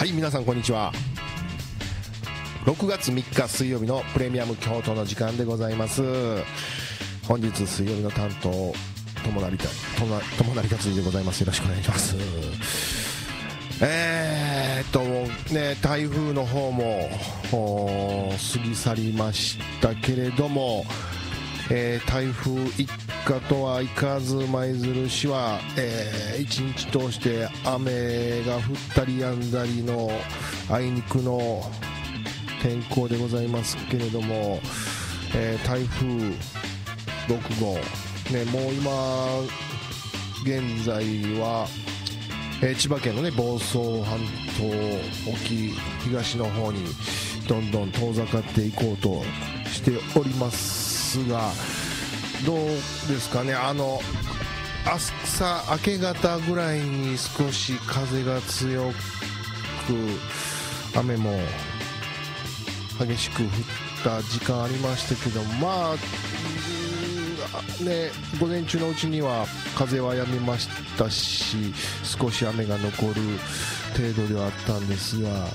はい、皆さんこんにちは。6月3日水曜日のプレミアム京都の時間でございます。本日水曜日の担当友成克でございます。よろしくお願いします。台風の方も過ぎ去りましたけれども、台風一過とはいかず舞鶴市は、一日通して雨が降ったり止んだりのあいにくの天候でございますけれども、台風6号、もう今現在は、千葉県の、房総半島沖東の方にどんどん遠ざかっていこうとしておりますが、どうですかね。明け方ぐらいに少し風が強く雨も激しく降った時間ありましたけど、午前中のうちには風は止みましたし、少し雨が残る程度ではあったんですが、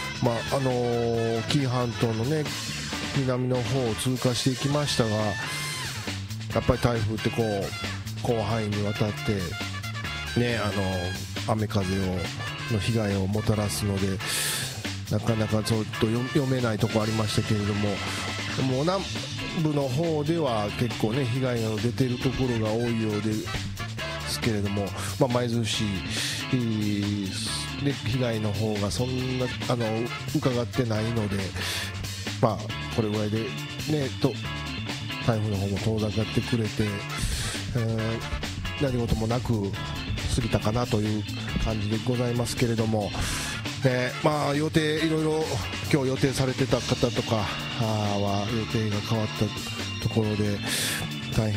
紀伊半島の南の方を通過していきましたが、やっぱり台風って広範囲にわたって雨風の被害をもたらすので、なかなかちょっと読めないところありましたけれども、もう南部の方では結構被害が出ているところが多いようですけれども、舞鶴市で被害の方がそんな伺ってないので、これぐらいで台風の方も遠ざかってくれて、何事もなく過ぎたかなという感じでございますけれども、予定いろいろ今日予定されてた方とかは予定が変わったところで、